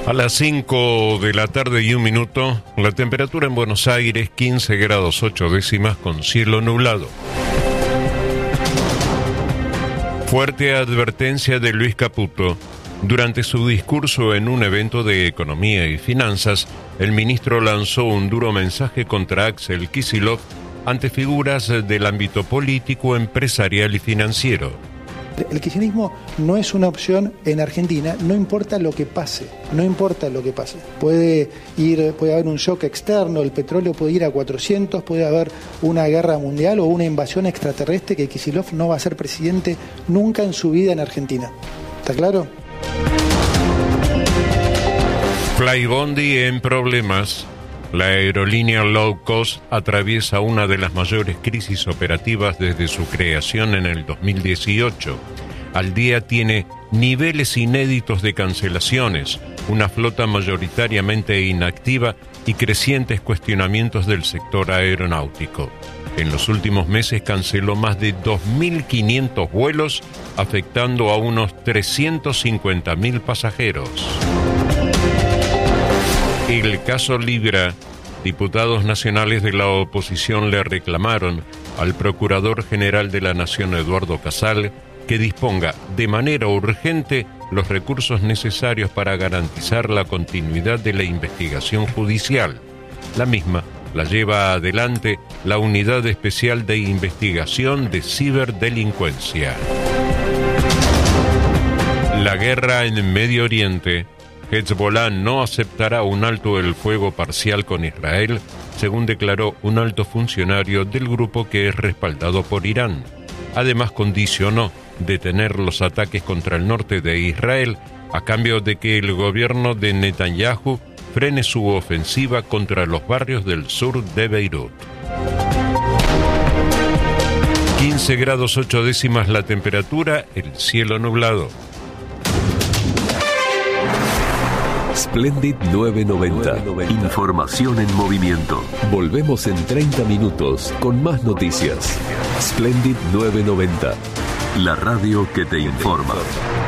A las 5 de la tarde y 1 minuto, la temperatura en Buenos Aires 15 grados 8 décimas con cielo nublado. Fuerte advertencia de Luis Caputo. Durante su discurso en un evento de economía y finanzas, el ministro lanzó un duro mensaje contra Axel Kicillof ante figuras del ámbito político, empresarial y financiero. El kirchnerismo no es una opción en Argentina, no importa lo que pase, Puede haber un shock externo, el petróleo puede ir a 400, puede haber una guerra mundial o una invasión extraterrestre que Kicillof no va a ser presidente nunca en su vida en Argentina. ¿Está claro? Flybondi en problemas. La aerolínea low cost atraviesa una de las mayores crisis operativas desde su creación en el 2018. Al día tiene niveles inéditos de cancelaciones, una flota mayoritariamente inactiva y crecientes cuestionamientos del sector aeronáutico. En los últimos meses canceló más de 2.500 vuelos, afectando a unos 350.000 pasajeros. El caso Libra. Diputados nacionales de la oposición le reclamaron al Procurador General de la Nación, Eduardo Casal, que disponga de manera urgente los recursos necesarios para garantizar la continuidad de la investigación judicial. La misma la lleva adelante la Unidad Especial de Investigación de Ciberdelincuencia. La guerra en Medio Oriente. Hezbollah no aceptará un alto el fuego parcial con Israel, según declaró un alto funcionario del grupo que es respaldado por Irán. Además, condicionó detener los ataques contra el norte de Israel a cambio de que el gobierno de Netanyahu frene su ofensiva contra los barrios del sur de Beirut. 15 grados 8 décimas la temperatura, el cielo nublado. Splendid 990. Información en movimiento. Volvemos en 30 minutos con más noticias. Splendid 990. La radio que te informa.